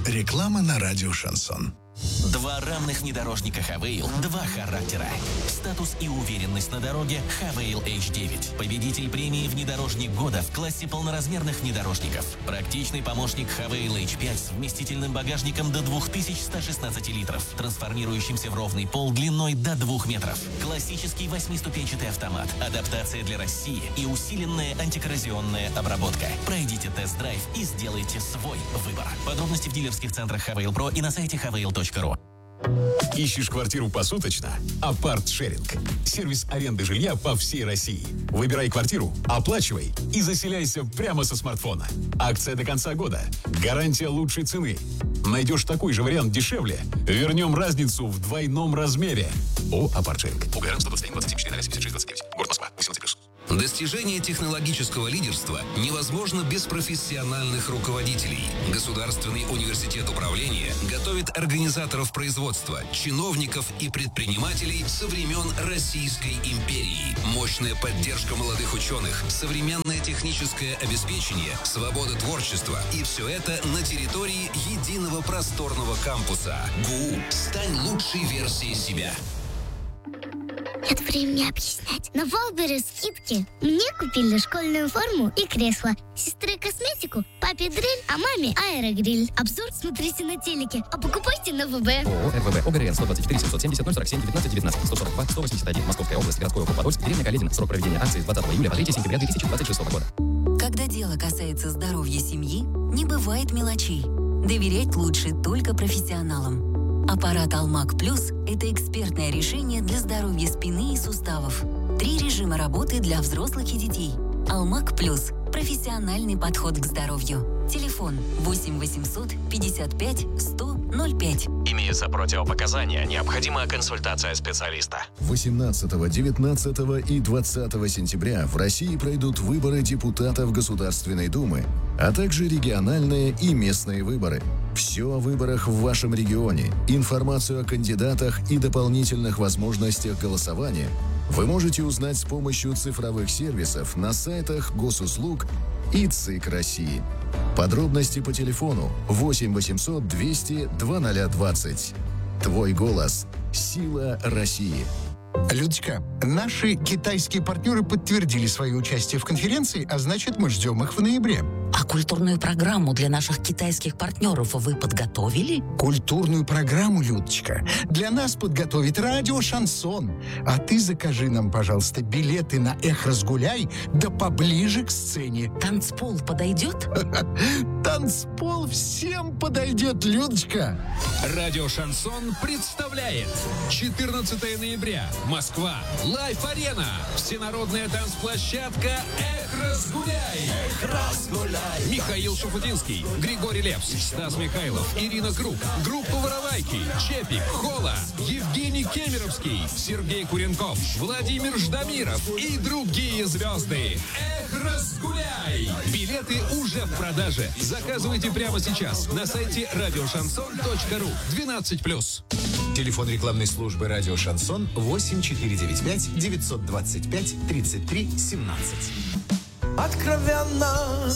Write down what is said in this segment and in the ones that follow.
Реклама на радио «Шансон». Два равных внедорожника Хавейл, два характера. Статус и уверенность на дороге Хавейл H9. Победитель премии «Внедорожник года» в классе полноразмерных внедорожников. Практичный помощник Хавейл H5 с вместительным багажником до 2116 литров, трансформирующимся в ровный пол длиной до 2 метров. Классический 8-ступенчатый автомат, адаптация для России и усиленная антикоррозионная обработка. Пройдите тест-драйв и сделайте свой выбор. Подробности в дилерских центрах Хавейл Про и на сайте havail.ru. Ищешь квартиру посуточно? Апарт-шеринг. Сервис аренды жилья по всей России. Выбирай квартиру, оплачивай и заселяйся прямо со смартфона. Акция до конца года. Гарантия лучшей цены. Найдешь такой же вариант дешевле? Вернем разницу в двойном размере. О, Апарт-шеринг. УГРН 121 27 76 29. Город Москва. 18+. Достижение технологического лидерства невозможно без профессиональных руководителей. Государственный университет управления готовит организаторов производства, чиновников и предпринимателей со времен Российской империи. Мощная поддержка молодых ученых, современное техническое обеспечение, свобода творчества. И все это на территории единого просторного кампуса. ГУ. Стань лучшей версией себя. Нет времени объяснять. На Валбере скидки. Мне купили школьную форму и кресло. Сестре косметику, папе дрель, а маме аэрогриль. Обзор смотрите на телеке, а покупайте на ВБ. ООО РВБ. ОГРН 124 770 047 19 19 142 181. Московская область, городской округ Подольск, деревня Каледино. Срок проведения акции с 20 июля по 3 сентября 2026 года. Когда дело касается здоровья семьи, не бывает мелочей. Доверять лучше только профессионалам. Аппарат Алмак Плюс – это экспертное решение для здоровья спины и суставов. 3 режима работы для взрослых и детей. Алмак Плюс – профессиональный подход к здоровью. Телефон 8 800 55 100 05. Имеются противопоказания, необходима консультация специалиста. 18, 19 и 20 сентября в России пройдут выборы депутатов Государственной Думы, а также региональные и местные выборы. Все о выборах в вашем регионе, информацию о кандидатах и дополнительных возможностях голосования вы можете узнать с помощью цифровых сервисов на сайтах Госуслуг и ЦИК России. Подробности по телефону 8 800 200 2020. Твой голос. Сила России. Людочка, наши китайские партнеры подтвердили свое участие в конференции, а значит, мы ждем их в ноябре. А культурную программу для наших китайских партнеров вы подготовили? Культурную программу, Людочка, для нас подготовит радио «Шансон». А ты закажи нам, пожалуйста, билеты на «Эх, разгуляй», да поближе к сцене. Танцпол подойдет? Танцпол всем подойдет, Людочка. Радио «Шансон» представляет 14 ноября. Москва. Лайф-арена. Всенародная танцплощадка «Эх, разгуляй». Эх, разгуляй. Михаил Шуфутинский, Григорий Лепс, Стас Михайлов, Ирина Круг, группа «Воровайки», Чепик, Хола, Евгений Кемеровский, Сергей Куренков, Владимир Ждамиров и другие звезды. Эх, разгуляй! Билеты уже в продаже. Заказывайте прямо сейчас на сайте радиошансон.ру. 12+. Телефон рекламной службы «Радио Шансон» 8 495 925 33 17. Откровенно,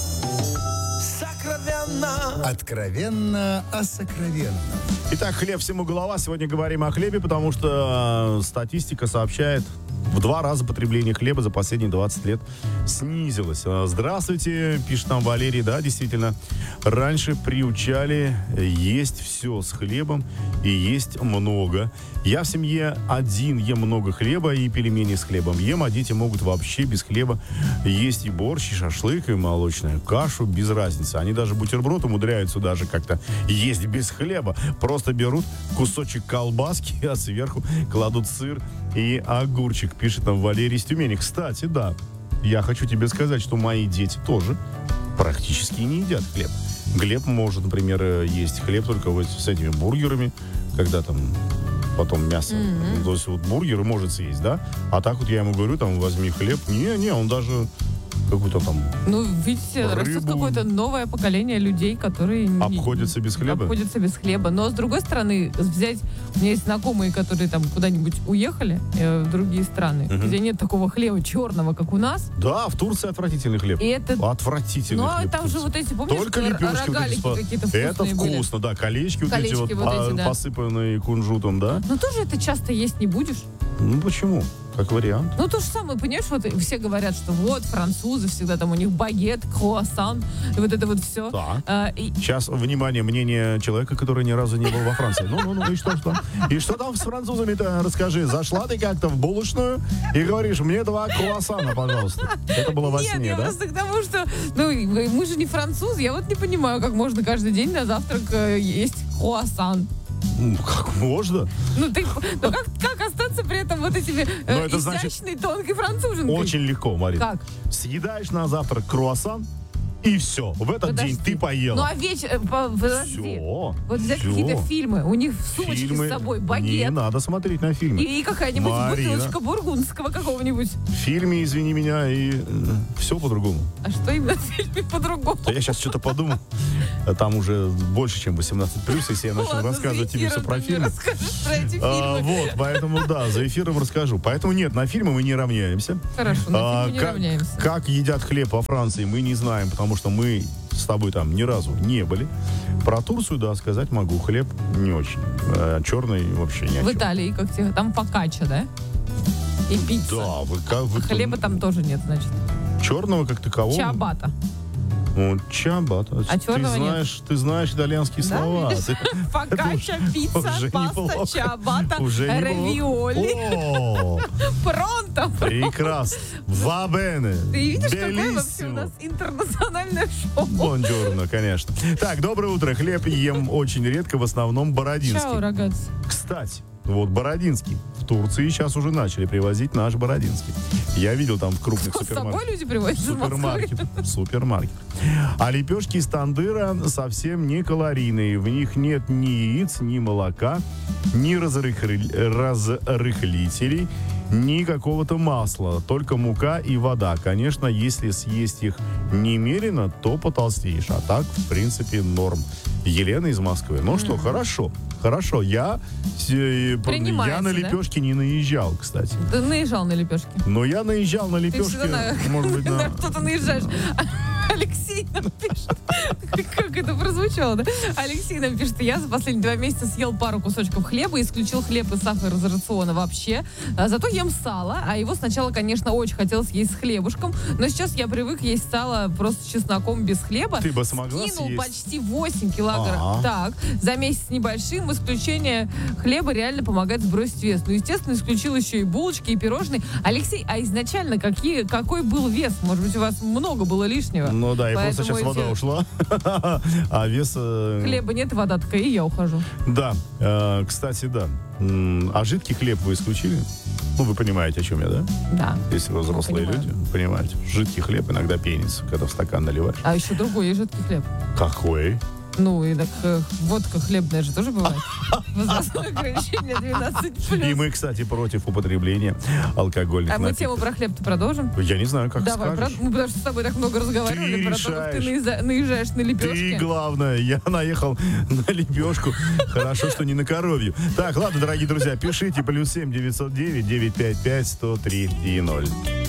сокровенно. Откровенно о сокровенном. Итак, хлеб всему голова. Сегодня говорим о хлебе, потому что статистика сообщает, в 2 раза потребление хлеба за последние 20 лет снизилось. Здравствуйте, пишет нам Валерий. Да, действительно, раньше приучали есть все с хлебом и есть много. Я в семье один ем много хлеба и пельмени с хлебом ем, а дети могут вообще без хлеба есть и борщ, и шашлык, и молочную кашу, без разницы. Они даже бутерброд умудряются даже как-то есть без хлеба. Просто берут кусочек колбаски, а сверху кладут сыр и огурчик, пишет нам Валерий из Тюмени. Кстати, да, я хочу тебе сказать, что мои дети тоже практически не едят хлеб. Глеб может, например, есть хлеб только вот с этими бургерами, когда там потом мясо. То есть вот бургеры может съесть, да? А так вот я ему говорю, там, возьми хлеб. Не, он даже какую-то там Ну, видите, растет какое-то новое поколение людей, которые обходятся без хлеба. Обходятся без хлеба. Но, с другой стороны, взять... У меня есть знакомые, которые там куда-нибудь уехали в другие страны, где нет такого хлеба черного, как у нас. Да, в Турции отвратительный хлеб. И это... Отвратительный хлеб. Ну, а там же вот эти, помнишь, только лепешки рогалики какие-то вкусные Это вкусно, были? Да. Колечки вот эти вот, да. посыпанные кунжутом, да? Но тоже это часто есть не будешь. Ну, почему? Как вариант. Ну, то же самое, понимаешь, вот все говорят, что вот, французы всегда там, у них багет, круассан, и вот это вот все. Да. Сейчас, внимание, мнение человека, который ни разу не был во Франции. Ну, и что там? И что там с французами-то? Расскажи. Зашла ты как-то в булочную и говоришь, мне 2 круассана, пожалуйста. Это было во сне, Нет, я да? просто к тому, что, мы же не французы, я вот не понимаю, как можно каждый день на завтрак есть круассан. Как можно? Как остаться при этом вот этими изящной, тонкой француженкой? Очень легко, Марина. Как? Съедаешь на завтрак круассан, и все. В этот день ты поела. Ну, а подожди. Все. Вот взять какие-то фильмы, у них в сумочке с собой багет. Не надо смотреть на фильмы. И какая-нибудь Марина, бутылочка бургундского какого-нибудь. В фильме, извини меня, и все по-другому. А что именно в фильме по-другому? Да я сейчас что-то подумал. Там уже больше, чем 18+, если я начну рассказывать тебе все про фильмы. Вот, поэтому, да, за эфиром расскажу. Поэтому нет, на фильмы мы не равняемся. Хорошо, на фильмы не равняемся. Как едят хлеб во Франции, мы не знаем, потому что мы с тобой там ни разу не были. Про Турцию, да, сказать могу. Хлеб не очень. Черный вообще не. В Италии, как тебе? Там фокачча, да? И пицца. Да. Хлеба там тоже нет, значит. Черного как такового? Чиабатта. Чиабатта. А черного нет? Ты знаешь итальянские слова. Фокачча, пицца, паста, чиабатта, равиоли. Пронто. Прекрасно. Va bene. Ты видишь, какое вообще у нас интернациональное шоу? Бонджорно, конечно. Так, доброе утро. Хлеб ем очень редко, в основном бородинский. Чао, рагаци. Кстати, вот бородинский. В Турции сейчас уже начали привозить наш бородинский. Я видел там в крупных супермаркетах. С собой люди привозят? Супермаркет. А лепешки из тандыра совсем не калорийные. В них нет ни яиц, ни молока, ни разрыхлителей, ни какого-то масла. Только мука и вода. Конечно, если съесть их немерено, то потолстеешь. А так, в принципе, норм. Елена из Москвы. Ну что, хорошо. Я на лепешки не наезжал, кстати. Ты наезжал на лепешки? Но я наезжал на лепешки. Может быть, на что-то наезжаешь. Алексей нам пишет. Как это прозвучало, да? Алексей нам пишет, я за последние 2 месяца съел пару кусочков хлеба, исключил хлеб и сахар из рациона вообще. Зато ем сало, а его сначала, конечно, очень хотелось есть с хлебушком, но сейчас я привык есть сало просто с чесноком без хлеба. Ты бы смогла Скинул съесть? почти 8 килограмм. Так, за месяц небольшим. Исключение хлеба реально помогает сбросить вес. Ну, естественно, исключил еще и булочки, и пирожные. Алексей, а изначально какой был вес? Может быть, у вас много было лишнего? Ну да, и просто сейчас вода ушла, а вес... Хлеба нет, вода такая, и я ухожу. Да, кстати, да. А жидкий хлеб вы исключили? Ну, вы понимаете, о чем я, да? Да. Если вы взрослые люди, понимаете. Жидкий хлеб иногда пенится, когда в стакан наливаешь. А еще другой есть жидкий хлеб. Какой? Ну, и так водка хлебная же тоже бывает. Возрастное ограничение 12+. И мы, кстати, против употребления алкогольных напитков. А мы тему про хлеб-то продолжим? Я не знаю, как давай, скажешь. Потому что с тобой так много разговаривали про то, как ты наезжаешь на лепешки. Ты, главное, я наехал на лепешку. Хорошо, что не на коровью. Так, ладно, дорогие друзья, пишите +7 909 955 103 и 0.